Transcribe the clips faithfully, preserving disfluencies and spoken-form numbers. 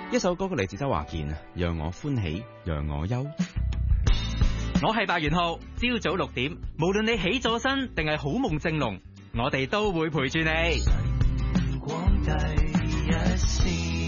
一首歌曲嚟自周華健，讓我歡喜，讓我憂。 我係白元浩，朝早六點，無論你起咗身定係好夢正濃，我哋都會陪住你。 晨光第一線，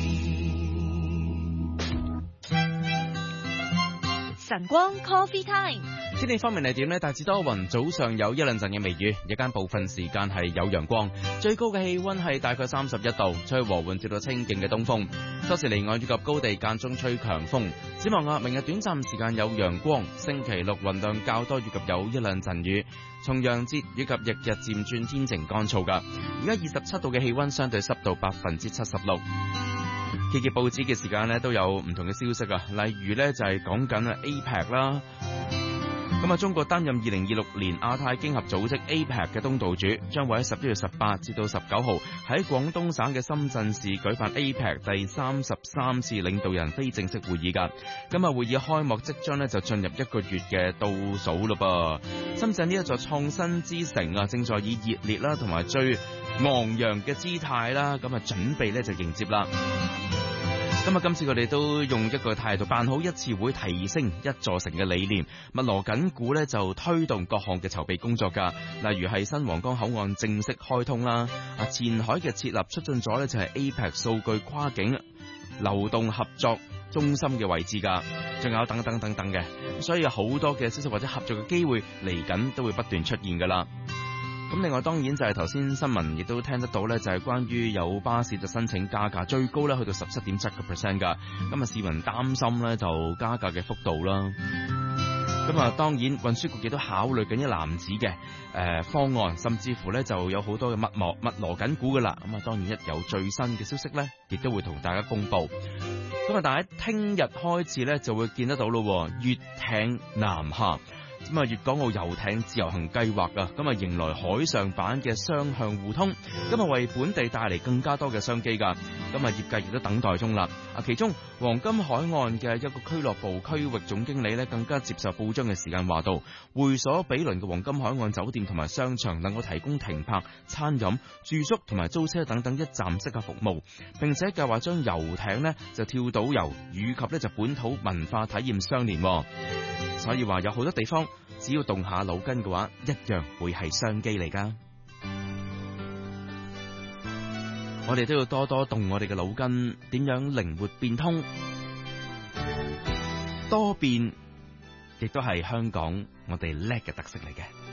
晨光 Coffee Time。 天氣方面係點呢？大致多雲，早上有一兩陣嘅微雨，日間部分時間係有陽光，最高嘅氣溫係大概三十一度，吹和緩至到清勁嘅東風。初時離岸以及高地間中吹強風。展望啊，明日短暫時間有陽光，星期六雲量較多以及有一兩陣雨。重陽節以及日日漸轉天晴乾燥噶。而家二十七度嘅氣溫，相對濕度百分之七十六。揭揭報紙嘅時間呢，都有唔同嘅消息啊，例如呢，就係講緊啊 A P E C 啦。咁啊，中國擔任二零二六年亞太經合組織 A P E C 嘅東道主，將會喺十一月十八至到十九號喺廣東省嘅深圳市舉辦 A P E C 第三十三次領導人非正式會議噶。今日會議開幕即將呢就進入一個月嘅倒數咯噃。深圳呢一座創新之城啊，正在以熱烈啦同埋最昂揚嘅姿態啦，咁啊準備咧就迎接啦。咁啊，今次佢哋都用一個態度，辦好一次會提升一座城嘅理念，密鑼緊鼓咧就推動各項嘅籌備工作噶，例如係新皇崗口岸正式開通啦，啊前海嘅設立促進咗咧就係 A P E C 數據跨境流動合作中心嘅位置噶，仲有等等等等嘅，所以有好多嘅消息或者合作嘅機會嚟緊都會不斷出現噶啦。咁另外當然就係頭先新聞亦都聽得到咧，就係關於有巴士就申請加價，最高咧去到十七點七個 percent 噶。咁啊市民擔心咧就加價嘅幅度啦。咁啊當然運輸局亦都考慮緊一籃子嘅誒方案，甚至乎咧就有好多嘅密鑼密鑼緊鼓噶啦。咁啊當然一有最新嘅消息咧，亦都會同大家公布。咁啊但係聽日開始咧就會見得到咯，粵艇南下。咁啊，粵港澳遊艇自由行計劃啊，咁啊迎來海上版嘅雙向互通，咁啊為本地帶嚟更加多嘅商機噶，咁啊業界亦都等待中啦。啊，其中黃金海岸嘅一個俱樂部區域總經理咧，更加接受報章嘅時間話到，會所毗鄰嘅黃金海岸酒店同埋商場能夠提供停泊、餐飲、住宿同埋租車等等一站式嘅服務，並且計劃將遊艇呢就跳島遊以及咧就本土文化體驗相連，所以話有好多地方。只要動下腦筋嘅話，一樣會係商機嚟噶。我哋都要多多動我哋嘅腦筋，點樣靈活變通，多變亦都係香港我哋叻嘅特色嚟嘅。